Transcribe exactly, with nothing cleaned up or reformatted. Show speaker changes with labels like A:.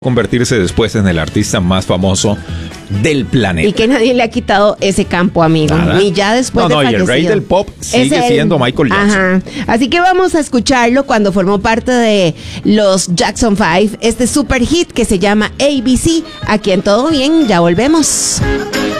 A: convertirse después en el artista más famoso del planeta.
B: Y que nadie le ha quitado ese campo, amigo.
A: Nada.
B: Ni ya después
A: no,
B: de
A: no,
B: fallecido.
A: y el rey del pop sigue
B: Es el-
A: siendo Michael Jackson.
B: Ajá. Así que vamos a escucharlo cuando formó parte de los Jackson Five, este super hit que se llama A B C. Aquí en Todo Bien, ya volvemos.